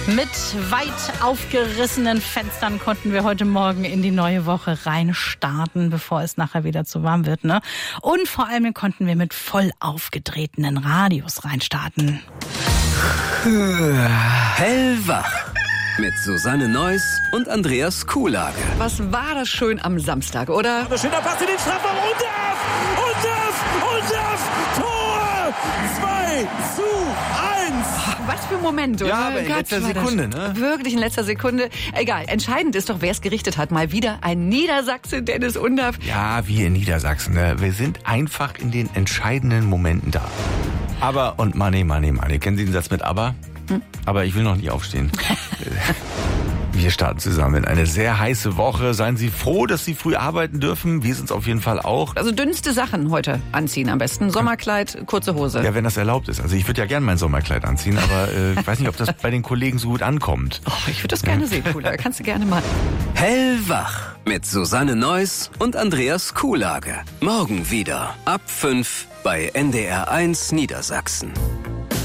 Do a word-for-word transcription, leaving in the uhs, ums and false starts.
Mit weit aufgerissenen Fenstern konnten wir heute Morgen in die neue Woche reinstarten, bevor es nachher wieder zu warm wird, ne? Und vor allem konnten wir mit voll aufgetretenen Radios reinstarten. Hellwach mit Susanne Neuss und Andreas Kuhlage. Was war das schön am Samstag, oder? Schöner Pass in den Strafraum und darf! Und darf! Und darf! Tor! zwei zu eins! Was für ein Moment, oder? Ja, aber in Gott, letzter war das Sekunde, ne? Wirklich in letzter Sekunde. Egal, entscheidend ist doch, wer es gerichtet hat. Mal wieder ein Niedersachse, Dennis Undaff. Ja, wie in Niedersachsen. Ne? Wir sind einfach in den entscheidenden Momenten da. Aber und Money, Money, Money. Kennen Sie den Satz mit Aber? Hm? Aber ich will noch nicht aufstehen. Wir starten zusammen in eine sehr heiße Woche. Seien Sie froh, dass Sie früh arbeiten dürfen. Wir sind es auf jeden Fall auch. Also dünnste Sachen heute anziehen am besten. Sommerkleid, kurze Hose. Ja, wenn das erlaubt ist. Also ich würde ja gerne mein Sommerkleid anziehen, aber äh, ich weiß nicht, ob das bei den Kollegen so gut ankommt. Oh, ich würde das gerne sehen, Kuhlage. Kannst du gerne mal. Hellwach mit Susanne Neuss und Andreas Kuhlage. Morgen wieder ab fünf bei N D R eins Niedersachsen.